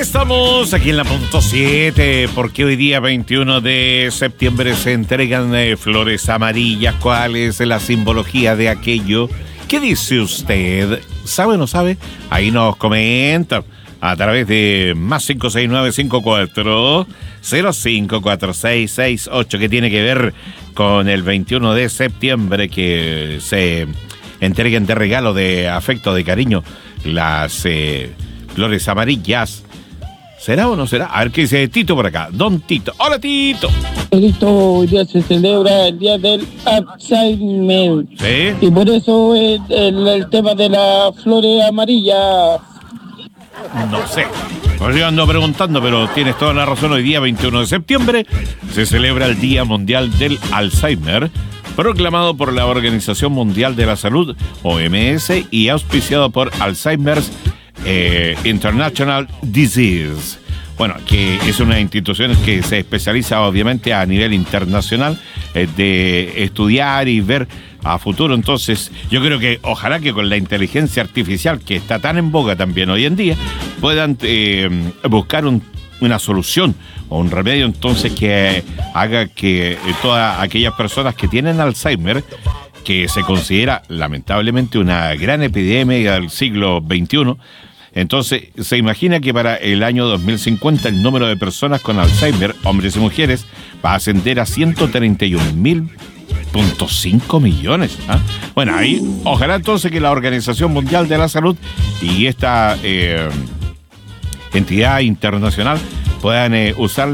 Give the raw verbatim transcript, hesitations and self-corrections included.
Estamos aquí en la punto siete, porque hoy día veintiuno de septiembre se entregan eh, flores amarillas. ¿Cuál es la simbología de aquello? ¿Qué dice usted? ¿Sabe o no sabe? Ahí nos comenta a través de más cinco seis nueve cinco cuatro cero cinco cuatro seis seis ocho, que tiene que ver con el veintiuno de septiembre, que se entreguen de regalo, de afecto, de cariño, las eh, flores amarillas. ¿Será o no será? A ver qué dice Tito por acá. Don Tito. ¡Hola, Tito! Tito, hoy día se celebra el día del Alzheimer. ¿Sí? Y por eso el, el, el tema de las flores amarillas. No sé. Pues yo ando preguntando, pero tienes toda la razón. Hoy día, veintiuno de septiembre, se celebra el Día Mundial del Alzheimer, proclamado por la Organización Mundial de la Salud, O M S, y auspiciado por Alzheimer's eh, International Disease. Bueno, que es una institución que se especializa obviamente a nivel internacional eh, de estudiar y ver a futuro. Entonces, yo creo que ojalá que con la inteligencia artificial, que está tan en boga también hoy en día, puedan eh, buscar un, una solución o un remedio entonces que haga que todas aquellas personas que tienen Alzheimer, que se considera lamentablemente una gran epidemia del siglo veintiuno, entonces se imagina que para el año dos mil cincuenta el número de personas con Alzheimer, hombres y mujeres, va a ascender a ciento treinta y un mil punto cinco millones. ¿eh? Bueno, ahí ojalá entonces que la Organización Mundial de la Salud y esta eh, entidad internacional puedan eh, usar